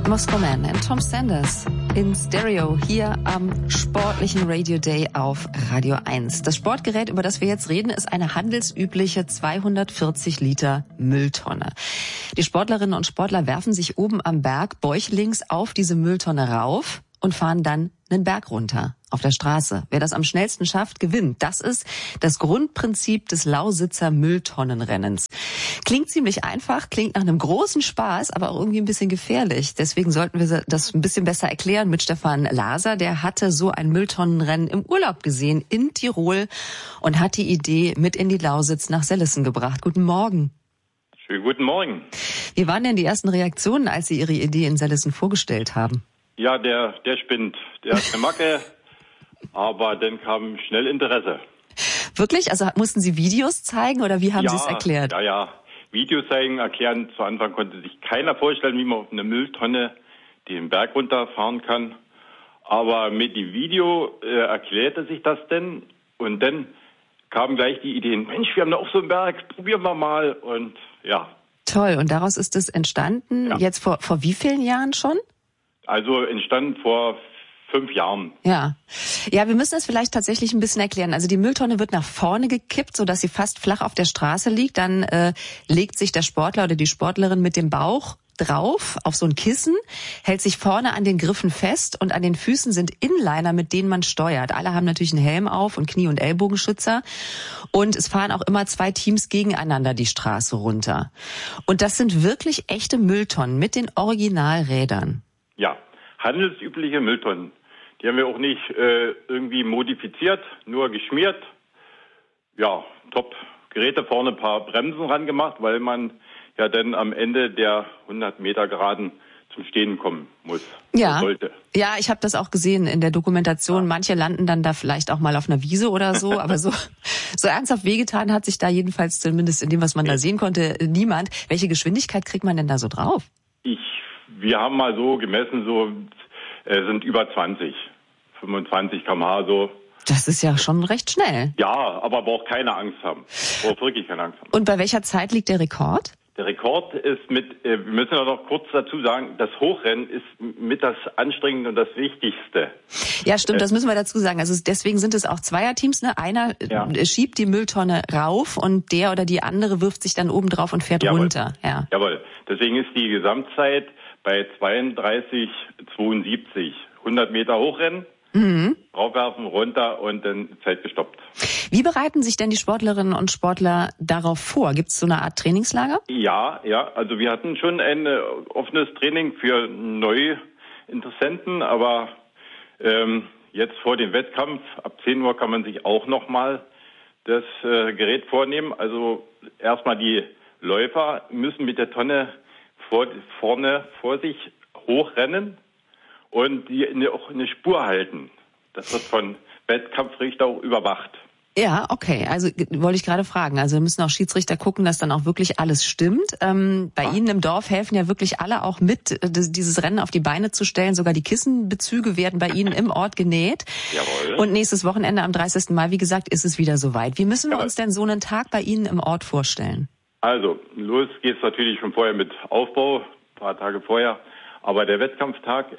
Moscow Man and Tom Sanders in Stereo hier am sportlichen Radio Day auf Radio 1. Das Sportgerät, über das wir jetzt reden, ist eine handelsübliche 240 Liter Mülltonne. Die Sportlerinnen und Sportler werfen sich oben am Berg bäuchlings auf diese Mülltonne rauf und fahren dann einen Berg runter auf der Straße. Wer das am schnellsten schafft, gewinnt. Das ist das Grundprinzip des Lausitzer Mülltonnenrennens. Klingt ziemlich einfach, klingt nach einem großen Spaß, aber auch irgendwie ein bisschen gefährlich. Deswegen sollten wir das ein bisschen besser erklären mit Stefan Laser. Der hatte so ein Mülltonnenrennen im Urlaub gesehen in Tirol und hat die Idee mit in die Lausitz nach Sellissen gebracht. Guten Morgen. Schönen guten Morgen. Wie waren denn die ersten Reaktionen, als Sie Ihre Idee in Sellissen vorgestellt haben? Ja, der spinnt. Der hat eine Macke, aber dann kam schnell Interesse. Wirklich? Also mussten Sie Videos zeigen oder wie haben Sie es erklärt? Ja. Videos zeigen, erklären. Zu Anfang konnte sich keiner vorstellen, wie man auf eine Mülltonne den Berg runterfahren kann. Aber mit dem Video erklärte sich das denn. Und dann kamen gleich die Ideen, Mensch, wir haben da auch so einen Berg, probieren wir mal. Und ja. Toll. Und daraus ist es entstanden, jetzt vor wie vielen Jahren schon? Also entstanden vor 5 Jahren. Ja, wir müssen es vielleicht tatsächlich ein bisschen erklären. Also die Mülltonne wird nach vorne gekippt, sodass sie fast flach auf der Straße liegt. Dann legt sich der Sportler oder die Sportlerin mit dem Bauch drauf auf so ein Kissen, hält sich vorne an den Griffen fest und an den Füßen sind Inliner, mit denen man steuert. Alle haben natürlich einen Helm auf und Knie- und Ellbogenschützer. Und es fahren auch immer 2 Teams gegeneinander die Straße runter. Und das sind wirklich echte Mülltonnen mit den Originalrädern. Ja, handelsübliche Mülltonnen. Die haben wir auch nicht irgendwie modifiziert, nur geschmiert. Ja, top. Geräte vorne ein paar Bremsen ran gemacht, weil man ja dann am Ende der 100 Meter Geraden zum Stehen kommen muss. Ja, sollte. Ja, ich habe das auch gesehen in der Dokumentation. Ja. Manche landen dann da vielleicht auch mal auf einer Wiese oder so, aber so ernsthaft wehgetan hat sich da jedenfalls zumindest in dem, was man da sehen konnte, niemand. Welche Geschwindigkeit kriegt man denn da so drauf? Wir haben mal so gemessen, sind über 25 km/h so. Das ist ja schon recht schnell. Ja, aber braucht keine Angst haben. Braucht wirklich keine Angst haben. Und bei welcher Zeit liegt der Rekord? Der Rekord ist wir müssen ja noch kurz dazu sagen, das Hochrennen ist mit das Anstrengende und das Wichtigste. Ja, stimmt, das müssen wir dazu sagen. Also deswegen sind es auch Zweierteams, ne? Einer schiebt die Mülltonne rauf und der oder die andere wirft sich dann oben drauf und fährt runter. Ja. Jawohl. Deswegen ist die Gesamtzeit bei 32,72. 100 Meter Hochrennen, raufwerfen, runter und dann Zeit gestoppt. Wie bereiten sich denn die Sportlerinnen und Sportler darauf vor? Gibt es so eine Art Trainingslager? Ja, also wir hatten schon ein offenes Training für neue Interessenten, aber jetzt vor dem Wettkampf, ab 10 Uhr kann man sich auch nochmal das Gerät vornehmen. Also erstmal die Läufer müssen mit der Tonne vorne vor sich hochrennen und die auch eine Spur halten. Das wird von Wettkampfrichter auch überwacht. Ja, okay. Also wollte ich gerade fragen. Also müssen auch Schiedsrichter gucken, dass dann auch wirklich alles stimmt. Bei Ihnen im Dorf helfen ja wirklich alle auch mit, dieses Rennen auf die Beine zu stellen. Sogar die Kissenbezüge werden bei Ihnen im Ort genäht. Jawohl. Und nächstes Wochenende am 30. Mai, wie gesagt, ist es wieder soweit. Wie müssen wir uns denn so einen Tag bei Ihnen im Ort vorstellen? Also, los geht's natürlich schon vorher mit Aufbau, ein paar Tage vorher. Aber der Wettkampftag,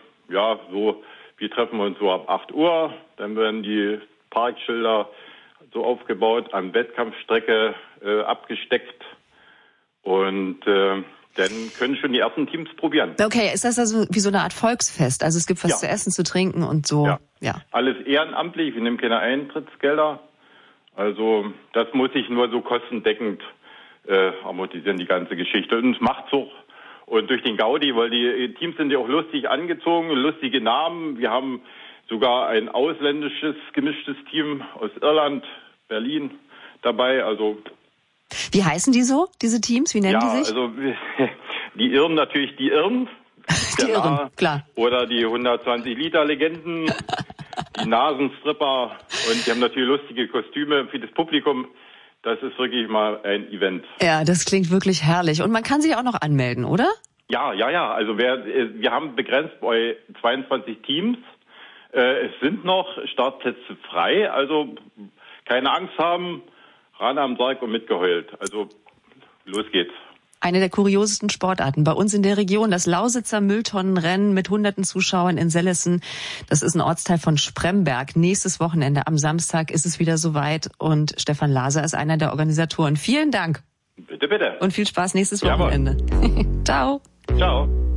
wir treffen uns so ab 8 Uhr. Dann werden die Parkschilder so aufgebaut, an Wettkampfstrecke abgesteckt. Und dann können schon die ersten Teams probieren. Okay, ist das also wie so eine Art Volksfest? Also es gibt was zu essen, zu trinken und so? Ja. Alles ehrenamtlich, wir nehmen keine Eintrittsgelder. Also das muss sich nur so kostendeckend amortisieren, die ganze Geschichte. Und es macht's auch. Und durch den Gaudi, weil die Teams sind ja auch lustig angezogen, lustige Namen. Wir haben sogar ein ausländisches, gemischtes Team aus Irland, Berlin dabei. Also wie heißen die so, diese Teams? Wie nennen die sich? Also die Irren natürlich die Irren. Die Irren, klar. Oder die 120-Liter-Legenden, die Nasenstripper. Und die haben natürlich lustige Kostüme für das Publikum. Das ist wirklich mal ein Event. Ja, das klingt wirklich herrlich. Und man kann sich auch noch anmelden, oder? Ja. Also wir haben begrenzt bei 22 Teams. Es sind noch Startplätze frei. Also keine Angst haben, ran am Sarg und mitgeheult. Also los geht's. Eine der kuriosesten Sportarten bei uns in der Region, das Lausitzer Mülltonnenrennen mit hunderten Zuschauern in Sellessen. Das ist ein Ortsteil von Spremberg. Nächstes Wochenende am Samstag ist es wieder soweit und Stefan Laser ist einer der Organisatoren. Vielen Dank. Bitte, bitte. Und viel Spaß nächstes Wochenende. Ciao. Ciao.